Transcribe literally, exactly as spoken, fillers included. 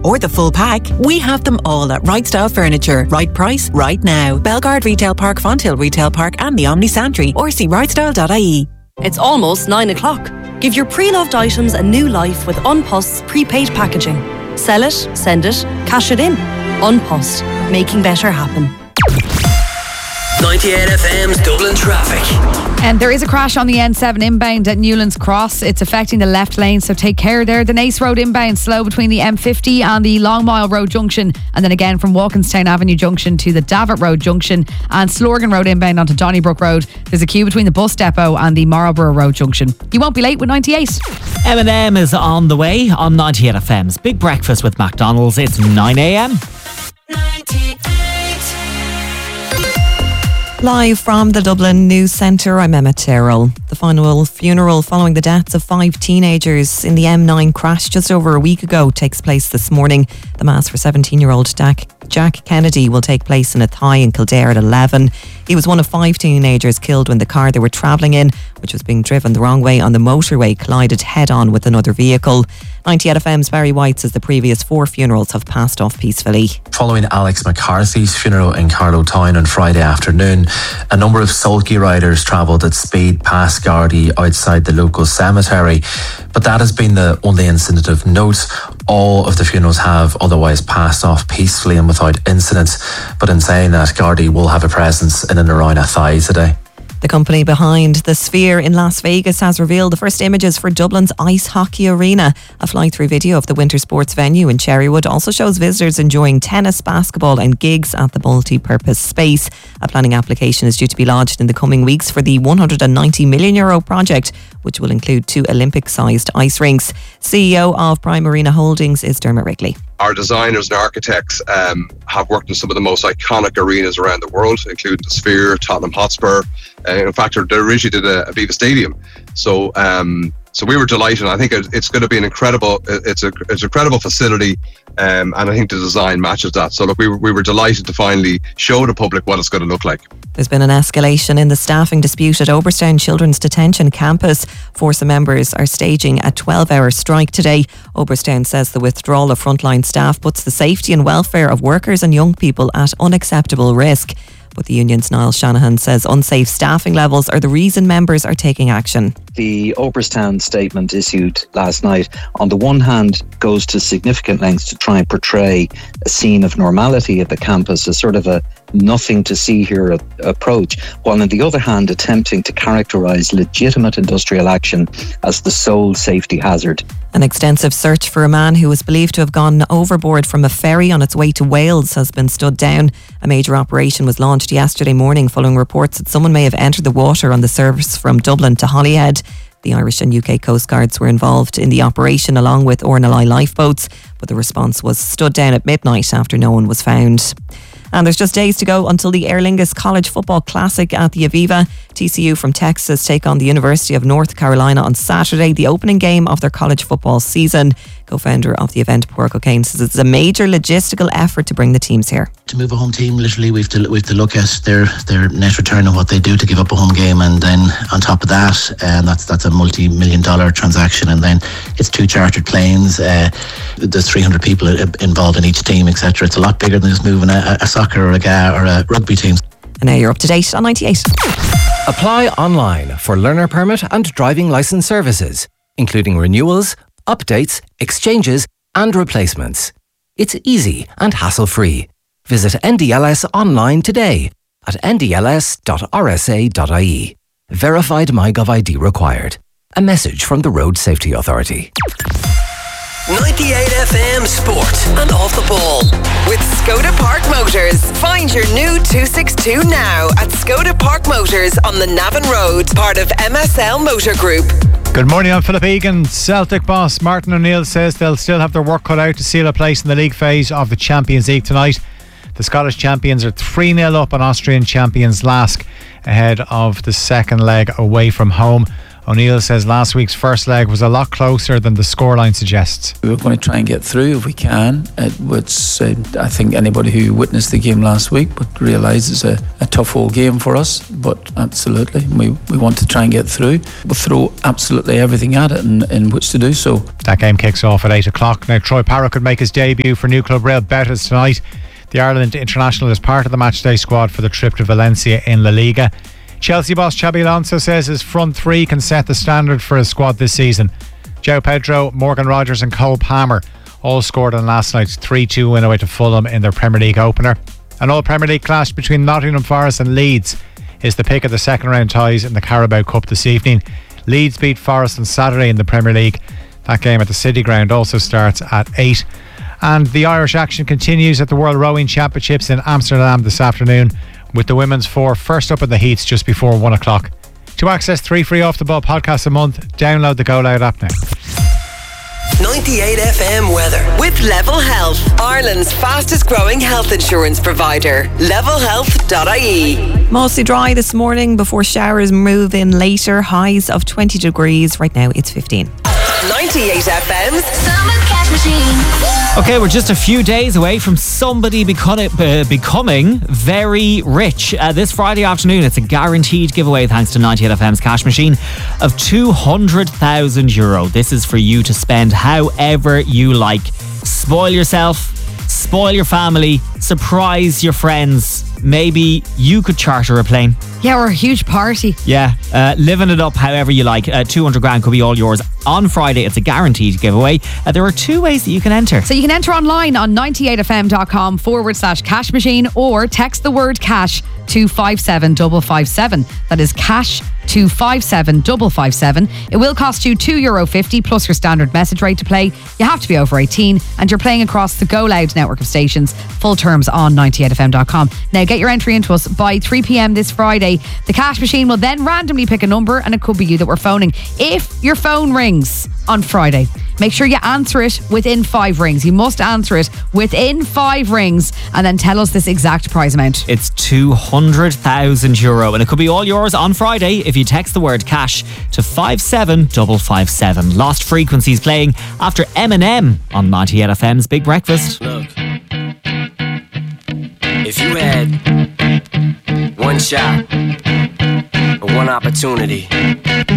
or the full pack, we have them all at Right Style Furniture. Right price, right now. Belgard Retail Park, Fonthill Retail Park and the Omni Santry, or see right style dot I E. It's almost nine o'clock. Give your pre-loved items a new life with Unpost's prepaid packaging. Sell it, send it, cash it in. Unpost, making better happen. ninety-eight F M's Dublin traffic. And there is a crash on the N seven inbound at Newlands Cross. It's affecting the left lane, so take care there. The Nace Road inbound slow between the M fifty and the Long Mile Road junction, and then again from Walkinstown Avenue junction to the Davert Road junction, and Slorgan Road inbound onto Donnybrook Road. There's a queue between the bus depot and the Marlborough Road junction. You won't be late with ninety-eight. M and M is on the way on ninety-eight F M's Big Breakfast with McDonald's. It's nine a m. Live from the Dublin News Centre, I'm Emma Terrell. The final funeral following the deaths of five teenagers in the M nine crash just over a week ago takes place this morning. The mass for seventeen-year-old Jack, Jack Kennedy will take place in Athy in Kildare at eleven. He was one of five teenagers killed when the car they were travelling in, which was being driven the wrong way on the motorway, collided head-on with another vehicle. ninety-eight F M's Barry White says the previous four funerals have passed off peacefully. Following Alex McCarthy's funeral in Carlow Town on Friday afternoon, a number of sulky riders travelled at speed past Gardaí outside the local cemetery. But that has been the only incident of note. All of the funerals have otherwise passed off peacefully and without incident. But in saying that, Gardaí will have a presence in and around Athy today. The company behind the Sphere in Las Vegas has revealed the first images for Dublin's ice hockey arena. A fly-through video of the winter sports venue in Cherrywood also shows visitors enjoying tennis, basketball and gigs at the multi-purpose space. A planning application is due to be lodged in the coming weeks for the one hundred ninety million euro project, which will include two Olympic-sized ice rinks. C E O of Prime Arena Holdings is Dermot Wrigley. Our designers and architects um, have worked in some of the most iconic arenas around the world, including the Sphere, Tottenham Hotspur. Uh, in fact, they originally did a Aviva Stadium. So, um, so we were delighted. I think it's going to be an incredible. It's a it's a credible facility, um, and I think the design matches that. So, look, we were, we were delighted to finally show the public what it's going to look like. There's been an escalation in the staffing dispute at Oberstown Children's Detention Campus. Force members are staging a twelve-hour strike today. Oberstown says the withdrawal of frontline staff puts the safety and welfare of workers and young people at unacceptable risk. But the union's Niall Shanahan says unsafe staffing levels are the reason members are taking action. The Oberstown statement issued last night, on the one hand, goes to significant lengths to try and portray a scene of normality at the campus, as sort of a nothing to see here a- approach, while on the other hand attempting to characterise legitimate industrial action as the sole safety hazard. An extensive search for a man who was believed to have gone overboard from a ferry on its way to Wales has been stood down. A major operation was launched yesterday morning following reports that someone may have entered the water on the service from Dublin to Holyhead. The Irish and U K Coast Guards were involved in the operation along with Ornelai lifeboats, but the response was stood down at midnight after no one was found. And there's just days to go until the Aer Lingus College Football Classic at the Aviva. T C U from Texas take on the University of North Carolina on Saturday, the opening game of their college football season. Co-founder of the event, Porco Kane, says it's a major logistical effort to bring the teams here. To move a home team, literally, we have to we have to look at their their net return on what they do to give up a home game, and then on top of that, and uh, that's that's a multi-million dollar transaction, and then it's two chartered planes. Uh, there's three hundred people involved in each team, et cetera. It's a lot bigger than just moving a, a soccer or a ga or a rugby team. And now you're up to date on ninety-eight. Apply online for learner permit and driving licence services, including renewals, updates, exchanges and replacements. It's easy and hassle-free. Visit N D L S online today at n d l s dot r s a dot i e. Verified MyGov I D required. A message from the Road Safety Authority. ninety-eight F M Sport and Off the Ball. With Skoda Park Motors. Find your new two sixty-two now at Skoda Park Motors on the Navan Road, part of M S L Motor Group. Good morning, I'm Philip Egan. Celtic boss Martin O'Neill says they'll still have their work cut out to seal a place in the league phase of the Champions League tonight. The Scottish champions are three nil up on Austrian champions Lask ahead of the second leg away from home. O'Neill says last week's first leg was a lot closer than the scoreline suggests. We're going to try and get through if we can. It was, uh, I think anybody who witnessed the game last week would realise it's a, a tough old game for us, but absolutely, we, we want to try and get through. We'll throw absolutely everything at it in, in which to do so. That game kicks off at eight o'clock. Now, Troy Parrott could make his debut for new club Real Betis tonight. The Ireland international is part of the matchday squad for the trip to Valencia in La Liga. Chelsea boss Xabi Alonso says his front three can set the standard for his squad this season. João Pedro, Morgan Rogers and Cole Palmer all scored on last night's three two win away to Fulham in their Premier League opener. An all-Premier League clash between Nottingham Forest and Leeds is the pick of the second round ties in the Carabao Cup this evening. Leeds beat Forest on Saturday in the Premier League. That game at the City Ground also starts at eight. And the Irish action continues at the World Rowing Championships in Amsterdam this afternoon, with the women's four first up in the heats just before one o'clock. To access three free Off The Ball podcasts a month, download the Go Loud app now. ninety-eight F M weather. With Level Health, Ireland's fastest growing health insurance provider. level health dot I E. Mostly dry this morning before showers move in later. Highs of twenty degrees. Right now it's fifteen. ninety-eight F M's Summer Cash Machine. Okay, we're just a few days away from somebody becoming, uh, becoming very rich. Uh, this Friday afternoon, it's a guaranteed giveaway thanks to ninety-eight F M's cash machine of two hundred thousand euro. This is for you to spend however you like. Spoil yourself, spoil your family, surprise your friends. Maybe you could charter a plane. Yeah, or a huge party. Yeah, uh, living it up however you like. Uh, two hundred grand could be all yours. On Friday, it's a guaranteed giveaway. Uh, there are two ways that you can enter. So you can enter online on ninety-eight F M dot com forward slash cash machine or text the word cash to five seven five five seven. That is cash to five seven five five seven. It will cost you two euro fifty plus your standard message rate to play. You have to be over eighteen and you're playing across the Go Loud network of stations. Full terms on ninety-eight F M dot com. Now get your entry into us by three p.m. this Friday. The cash machine will then randomly pick a number and it could be you that we're phoning. If your phone rings on Friday, make sure you answer it within five rings. You must answer it within five rings and then tell us this exact prize amount. It's two hundred thousand euro and it could be all yours on Friday if you text the word cash to five seven five five seven. Lost Frequencies playing after Eminem on ninety-eight F M's Big Breakfast. Look, if you had one shot or one opportunity